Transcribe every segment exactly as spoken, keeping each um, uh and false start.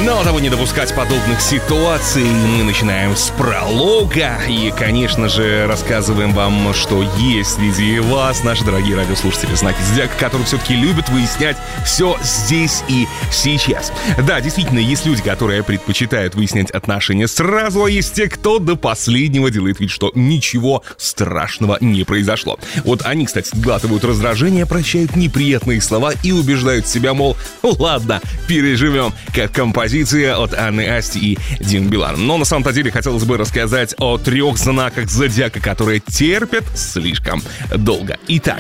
Но того не допускать подобных ситуаций мы начинаем с пролога. И, конечно же, рассказываем вам, что есть среди вас, наши дорогие радиослушатели знаки зодиака, которые все-таки любят выяснять все здесь и сейчас. Да, действительно, есть люди, которые предпочитают выяснять отношения сразу, а есть те, кто до последнего делает вид, что ничего страшного не произошло. Вот они, кстати, сглатывают раздражение, прощают неприятные слова и убеждают себя, мол, ладно, переживем, как композиция от Анны Асти и Димы Билана. Но на самом-то деле хотелось бы рассказать о трех знаках зодиака, которые терпят слишком долго. Итак,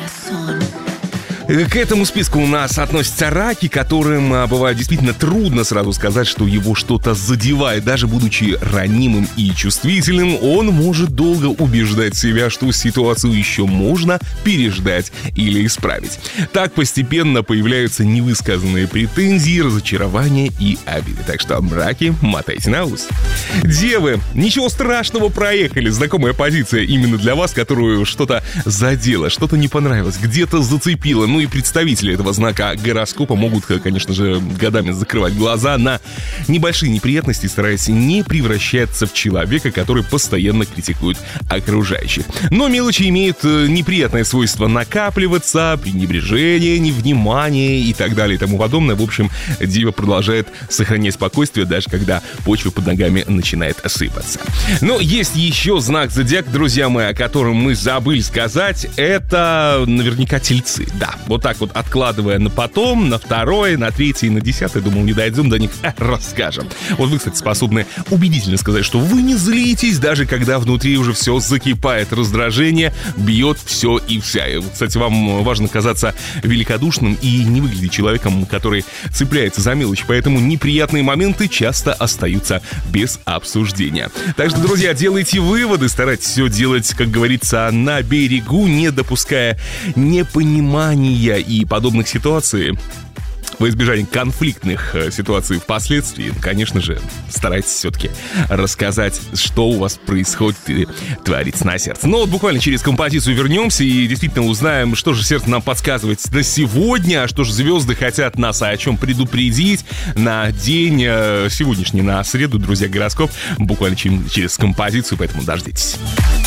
к этому списку у нас относятся раки, которым а, бывает действительно трудно сразу сказать, что его что-то задевает. Даже будучи ранимым и чувствительным, он может долго убеждать себя, что ситуацию еще можно переждать или исправить. Так постепенно появляются невысказанные претензии, разочарования и обиды. Так что, раки, мотайте на ус. Девы, ничего страшного, проехали. Знакомая позиция именно для вас, которую что-то задело, что-то не понравилось, где-то зацепило. Ну и представители этого знака гороскопа могут, конечно же, годами закрывать глаза на небольшие неприятности, стараясь не превращаться в человека, который постоянно критикует окружающих. Но мелочи имеют неприятное свойство накапливаться, пренебрежение, невнимание и так далее и тому подобное. В общем, Дева продолжает сохранять спокойствие, даже когда почва под ногами начинает осыпаться. Но есть еще знак зодиака, друзья мои, о котором мы забыли сказать. Это наверняка тельцы. Да, вот так вот откладывая на потом, на второе, на третье и на десятое, думал, не дойдем до них, расскажем. Вот вы, кстати, способны убедительно сказать, что вы не злитесь, даже когда внутри уже все закипает, раздражение бьет все и вся. И, кстати, вам важно казаться великодушным и не выглядеть человеком, который цепляется за мелочь, поэтому неприятные моменты часто остаются без обсуждения. Так что, друзья, делайте выводы, старайтесь все делать, как говорится, на берегу, не допуская непонимания и подобных ситуаций. Во избежание конфликтных ситуаций впоследствии, конечно же, старайтесь все-таки рассказать, что у вас происходит и творится на сердце. Но вот буквально через композицию вернемся и действительно узнаем, что же сердце нам подсказывает на сегодня, а что же звезды хотят нас о чем предупредить на день сегодняшний, на среду, друзья, гороскоп, буквально через композицию, поэтому дождитесь.